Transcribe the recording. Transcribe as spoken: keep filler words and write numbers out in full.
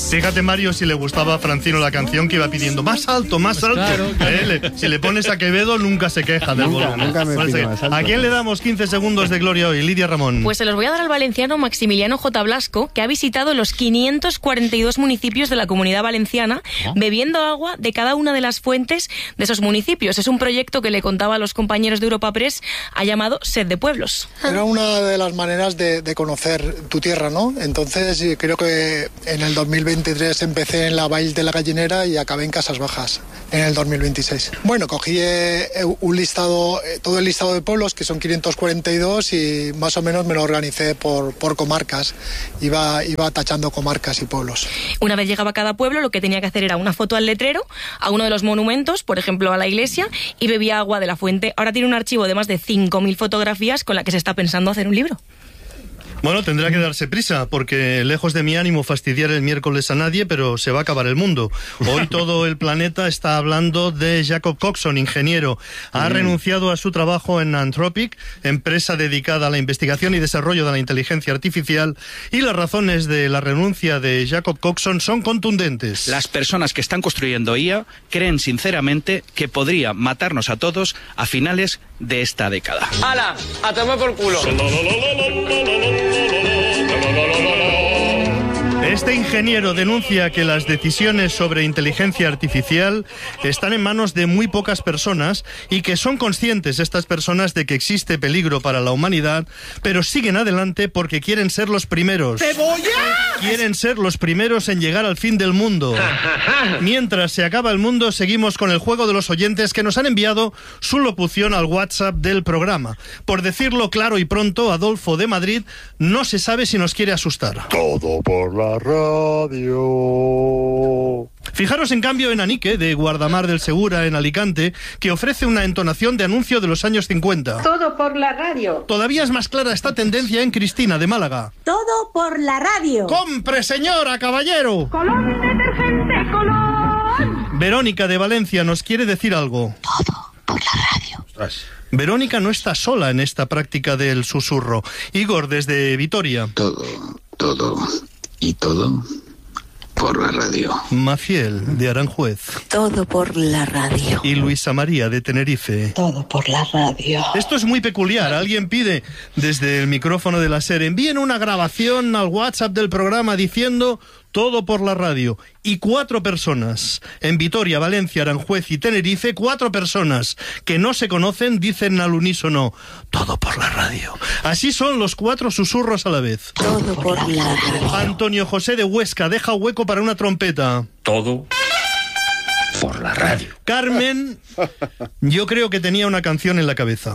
Fíjate, Mario, si le gustaba a Francino la canción que iba pidiendo más alto, más alto. Claro, claro. Eh, le, si le pones a Quevedo, nunca se queja del nunca, volumen. Nunca me pido más alto. ¿A quién le damos quince segundos de gloria hoy, Lidia Ramón? Pues se los voy a dar al valenciano Maximiliano J. Blasco, que ha visitado los quinientos cuarenta y dos municipios de la Comunidad Valenciana, ¿Ah? bebiendo agua de cada una de las fuentes de esos municipios. Es un proyecto que le contaba a los compañeros de Europa Press, ha llamado Sed de Pueblos. Era una de las maneras de, de conocer tu tierra, ¿no? Entonces creo que en el dos mil veintitrés empecé en la Vall de la Gallinera y acabé en Casas Bajas en el dos mil veintiséis. Bueno, cogí eh, un listado, eh, todo el listado de pueblos, que son quinientos cuarenta y dos, y más o menos me lo organicé por, por comarcas. Iba, iba tachando comarcas y pueblos. Una vez llegaba a cada pueblo, lo que tenía que hacer era una foto al letrero, a uno de los monumentos, por ejemplo a la iglesia, y bebía agua de la fuente. Ahora tiene un archivo de más de cinco mil fotografías con la que se está pensando hacer un libro. Bueno, tendrá que darse prisa, porque lejos de mi ánimo fastidiar el miércoles a nadie, pero se va a acabar el mundo. Hoy todo el planeta está hablando de Jacob Coxon, ingeniero. Ha mm. renunciado a su trabajo en Anthropic, empresa dedicada a la investigación y desarrollo de la inteligencia artificial, y las razones de la renuncia de Jacob Coxon son contundentes. Las personas que están construyendo I A creen sinceramente que podría matarnos a todos a finales de esta década. ¡Hala! ¡A tomar por culo! Este ingeniero denuncia que las decisiones sobre inteligencia artificial están en manos de muy pocas personas y que son conscientes estas personas de que existe peligro para la humanidad, pero siguen adelante porque quieren ser los primeros. ¡Cebolla! Quieren ser los primeros en llegar al fin del mundo. Mientras se acaba el mundo, seguimos con el juego de los oyentes que nos han enviado su locución al WhatsApp del programa. Por decirlo claro y pronto, Adolfo de Madrid no se sabe si nos quiere asustar. Todo por la radio. Fijaros en cambio en Anique, de Guardamar del Segura, en Alicante, que ofrece una entonación de anuncio de los años cincuenta. Todo por la radio. Todavía es más clara esta tendencia en Cristina, de Málaga. Todo por la radio. ¡Compre, señora, caballero! ¡Colón detergente, Colón! Verónica, de Valencia, nos quiere decir algo. Todo por la radio. Ostras. Verónica no está sola en esta práctica del susurro. Igor, desde Vitoria. Todo, todo y todo por la radio. Maciel, de Aranjuez. Todo por la radio. Y Luisa María, de Tenerife. Todo por la radio. Esto es muy peculiar. Alguien pide desde el micrófono de la SER, envíen una grabación al WhatsApp del programa diciendo todo por la radio. Y cuatro personas, en Vitoria, Valencia, Aranjuez y Tenerife, cuatro personas que no se conocen dicen al unísono, todo por la radio. Así son los cuatro susurros a la vez. Todo por la radio. Antonio José de Huesca, deja hueco para una trompeta. Todo por la radio. Carmen, yo creo que tenía una canción en la cabeza.